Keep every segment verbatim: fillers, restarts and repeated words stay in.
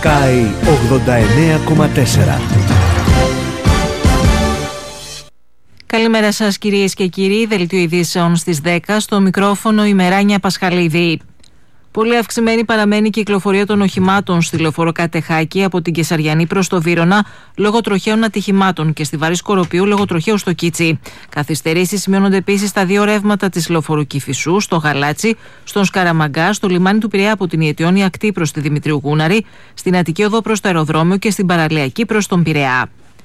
Sky ογδόντα εννέα κόμμα τέσσερα. Καλημέρα σας κυρίες και κύριοι, δελτίο ειδήσεων στις δέκα, στο μικρόφωνο η Μεράνια Πασχαλίδη. Πολύ αυξημένη παραμένει η κυκλοφορία των οχημάτων στη λεωφόρο Κατεχάκη από την Κεσαριανή προς το Βύρωνα λόγω τροχαίων ατυχημάτων και στη Βαρύ Σκοροπιού λόγω τροχαίου στο Κίτσι. Καθυστερήσεις σημειώνονται επίσης στα δύο ρεύματα της λεωφόρου Κηφισού, στο Γαλάτσι, στον Σκαραμαγκά, στο λιμάνι του Πειραιά από την Ιετιόνη ακτή προς τη Δημητρίου Γούναρη, στην Αττική Οδό προς το αεροδρόμιο και στην Παραλιακή προς τον Πειραιά.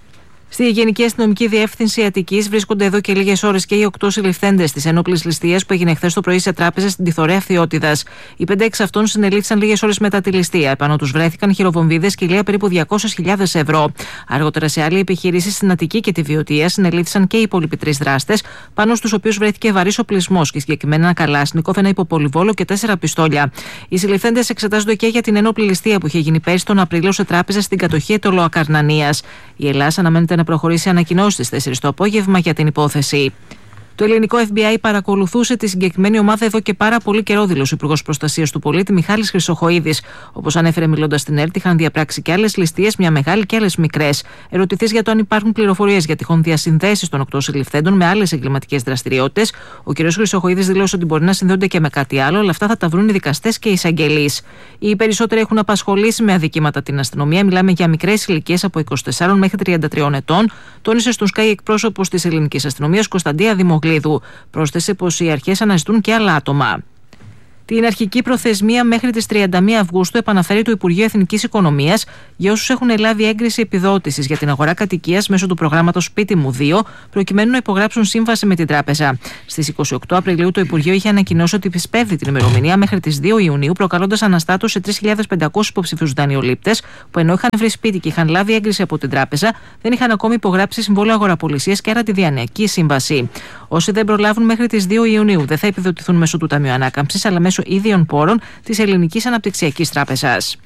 Στη Γενική Αστυνομική Διεύθυνση Αττικής βρίσκονται εδώ και λίγες ώρες και οι οκτώ συλληφθέντες της ένοπλης ληστείας που έγινε χθες το πρωί σε τράπεζα στην Τιθωρέα Φθιώτιδας. Οι πέντε εξ αυτών συνελήφθησαν λίγες ώρες μετά τη ληστεία. Επάνω τους βρέθηκαν χειροβομβίδες κοιλία περίπου διακόσιες χιλιάδες ευρώ. Αργότερα σε άλλη επιχείρηση στην Αττική και τη Βιωτία συνελήφθησαν και οι υπόλοιποι τρεις δράστες, πάνω στους οποίους βρέθηκε βαρύς οπλισμός και συγκεκριμένα ένα καλάσνικοφ, ένα υποπολιβόλο και τέσσερα πιστόλια. Οι συλληφθέντες εξετάζονται και για την ένοπλη ληστεία που είχε γίνει πέρσι τον Απρίλιο σε τράπεζα στην κατοχή Αιτωλοακαρνανίας. Η Ελλάδα αναμένεται να προχωρήσει ανακοινώσεις στις τέσσερις το απόγευμα για την υπόθεση. Το ελληνικό εφ μπι άι παρακολουθούσε τη συγκεκριμένη ομάδα εδώ και πάρα πολύ καιρό, δήλωσε ο Υπουργός Προστασίας του Πολίτη Μιχάλης Χρυσοχοΐδης. Όπως ανέφερε μιλώντας στην ΕΡΤ, είχαν διαπράξει και άλλες ληστείες, μια μεγάλη και άλλες μικρές. Ερωτηθείς για το αν υπάρχουν πληροφορίες για τυχόν διασυνδέσεις των οκτώ συλληφθέντων με άλλες εγκληματικές δραστηριότητες, ο κ. Χρυσοχοΐδης δήλωσε ότι μπορεί να συνδέονται και με κάτι άλλο, αλλά αυτά θα τα βρουν οι δικαστές και οι εισαγγελείς. Οι περισσότεροι έχουν απασχολήσει με αδικήματα την αστυνομία. Μιλάμε για μικρές ηλικίες από είκοσι τέσσερα μέχρι τριάντα τρία ετών, τόνισε στον Sky εκπρόσωπος της ελληνικής αστυνομίας Κωνσταντία Δημογλίδου. Πρόσθεσε πως οι αρχές αναζητούν και άλλα άτομα. Την αρχική προθεσμία μέχρι τις τριάντα μία Αυγούστου επαναφέρει το Υπουργείο Εθνικής Οικονομίας για όσους έχουν λάβει έγκριση επιδότησης για την αγορά κατοικίας μέσω του προγράμματος Σπίτι μου δύο, προκειμένου να υπογράψουν σύμβαση με την τράπεζα. Στις είκοσι οκτώ Απριλίου το Υπουργείο είχε ανακοινώσει ότι επισπεύδει την ημερομηνία μέχρι τις δύο Ιουνίου, προκαλώντας αναστάτωση σε τρεις χιλιάδες πεντακόσιους υποψηφίους δανειολήπτες που ενώ είχαν βρει σπίτι και είχαν λάβει έγκριση από την τράπεζα, δεν είχαν ακόμη υπογράψει συμβόλαιο αγοραπολισίας και άρα τη διανοιακή σύμβαση. Όσοι δεν προλάβουν μέχρι τις δύο Ιουνίου δεν θα επιδοτηθούν μέσω του Ταμείου Ανάκαμψης, αλλά μέσω ίδιων πόρων της Ελληνικής Αναπτυξιακής Τράπεζας.